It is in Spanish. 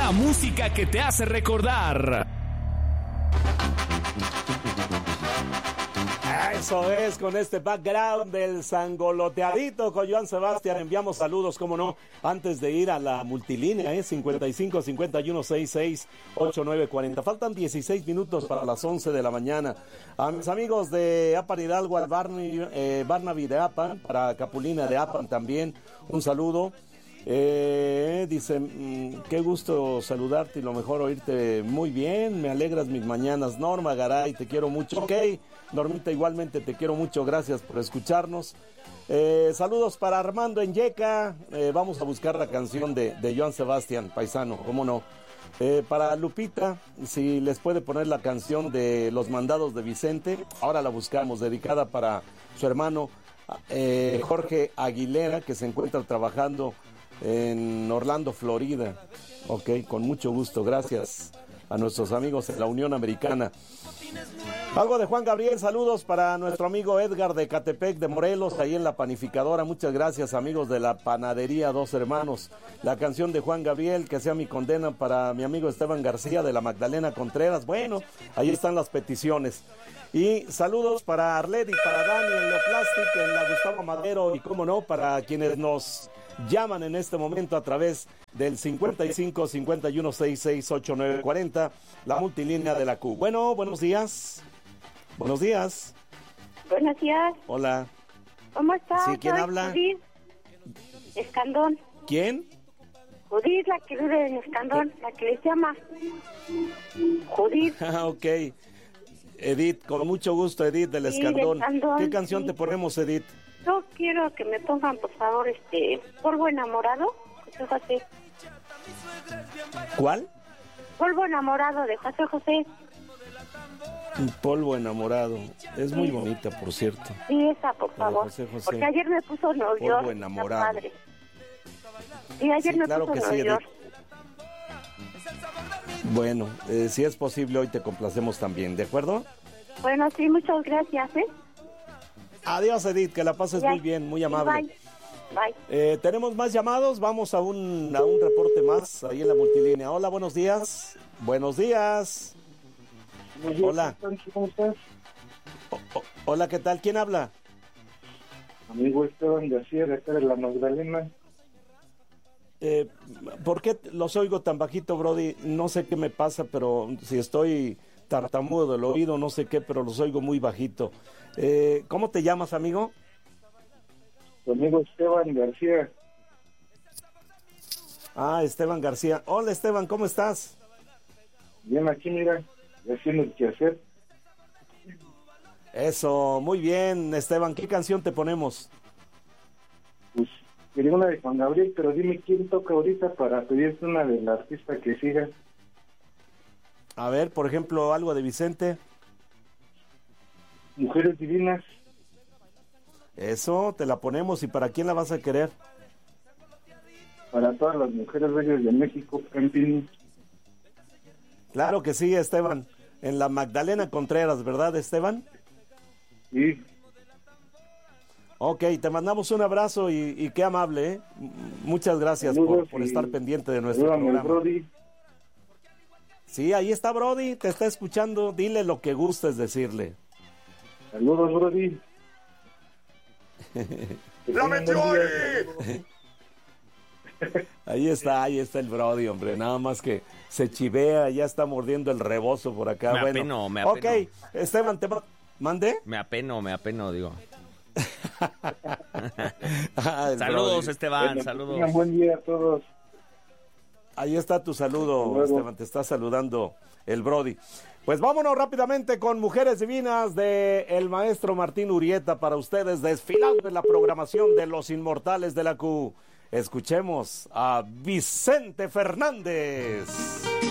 La música que te hace recordar. Eso es, con este background del sangoloteadito con Joan Sebastián. Enviamos saludos, como no, antes de ir a la multilínea, 55 51 66 89 40. Faltan 16 minutos para las 11 de la mañana. A mis amigos de Apan Hidalgo, al Barnaby de Apan, para Capulina de Apan también, un saludo. Dice, qué gusto saludarte y lo mejor oírte muy bien, me alegras mis mañanas. Norma Garay, te quiero mucho. Ok, Normita, igualmente te quiero mucho, gracias por escucharnos. Saludos para Armando en Yeca. Vamos a buscar la canción de Joan Sebastián, paisano, cómo no. Para Lupita, si les puede poner la canción de Los Mandados de Vicente, ahora la buscamos, dedicada para su hermano Jorge Aguilera, que se encuentra trabajando en Orlando, Florida. Ok, con mucho gusto, gracias a nuestros amigos en la Unión Americana. Algo de Juan Gabriel, saludos para nuestro amigo Edgar de Catepec de Morelos, ahí en la panificadora. Muchas gracias, amigos de la panadería Dos Hermanos. La canción de Juan Gabriel, Que sea mi condena, para mi amigo Esteban García de la Magdalena Contreras. Bueno, ahí están las peticiones. Y saludos para Arlet y para Dani en Leoplastic, en la Gustavo Madero, y cómo no, para quienes nos llaman en este momento a través del 55 51 66 89 40, la multilínea de la Q. Bueno, buenos días. Buenos días. Buenos días. Hola. ¿Cómo estás? Sí, ¿quién habla? Judith Escandón. ¿Quién? Judith, la que vive en Escandón, la que les llama. Judith. Ok. Edith, con mucho gusto, Edith del Escandón. Escandón. ¿Qué canción te ponemos, Edith? Yo quiero que me pongan, por favor, Polvo Enamorado, José José. ¿Cuál? Polvo Enamorado de José José. Un polvo enamorado. Es muy bonita, por cierto. Sí, esa, por favor. José José. Porque ayer me puso New York. Polvo enamorado. Sí, ayer sí, me claro puso que New sí, York. Bueno, si es posible, hoy te complacemos también, ¿de acuerdo? Bueno, sí, muchas gracias, Adiós, Edith, que la pases muy bien, muy amable. Bye. Bye. Tenemos más llamados, vamos a un reporte más ahí en la multilínea. Hola, buenos días. Buenos días. Hola. ¿Cómo estás? Hola, ¿qué tal? ¿Quién habla? Amigo Esteban García, de acá de la Magdalena. ¿Por qué los oigo tan bajito, Brody? No sé qué me pasa, pero si estoy tartamudo del oído, no sé qué, pero los oigo muy bajito. ¿Cómo te llamas, amigo? Tu amigo Esteban García. Ah, Esteban García. Hola, Esteban, ¿cómo estás? Bien, aquí mira, haciendo el quehacer. Eso, muy bien, Esteban. ¿Qué canción te ponemos? Pues quería una de Juan Gabriel, pero dime quién toca ahorita para pedirte una del artista que siga. A ver, por ejemplo, algo de Vicente. Mujeres Divinas. Eso, te la ponemos. ¿Y para quién la vas a querer? Para todas las mujeres bellas de México, Campini. Claro que sí, Esteban. En la Magdalena Contreras, ¿verdad, Esteban? Sí. Ok, te mandamos un abrazo y qué amable, ¿eh? Muchas gracias por estar pendiente de nuestro programa. Brody. Sí, ahí está Brody, te está escuchando. Dile lo que gustes decirle. Saludos, Brody. ¡La metió ahí! Ahí está el Brody, hombre. Nada más que se chivea, ya está mordiendo el rebozo por acá. Me apeno. Ok, Esteban, ¿mande? Me apeno, digo. Saludos, Brody. Esteban, Bueno, saludos. Un buen día a todos. Ahí está tu saludo, Esteban, te está saludando el Brody. Pues vámonos rápidamente con Mujeres Divinas de el maestro Martín Urieta para ustedes, desfilando en la programación de Los Inmortales de la Q. Escuchemos a Vicente Fernández.